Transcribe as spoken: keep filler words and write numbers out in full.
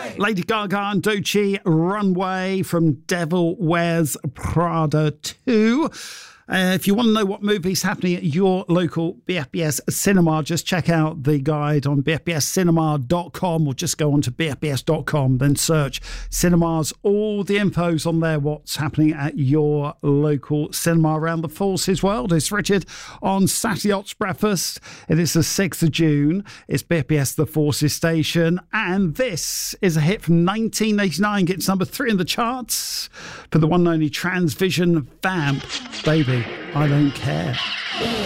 Lady Gaga and Doechii, Runway from Devil Wears Prada two. Uh, if you want to know what movie's happening at your local B F B S cinema, just check out the guide on b f b s cinema dot com or just go on to b f b s dot com, then search cinemas. All the info's on there, what's happening at your local cinema around the Forces world. It's Richard on Saturday Ops Breakfast. It is the sixth of June. It's B F B S The Forces station, and this is a hit from nineteen eighty-nine. Gets number three in the charts for the one and only Transvision Vamp. Baby, I don't care.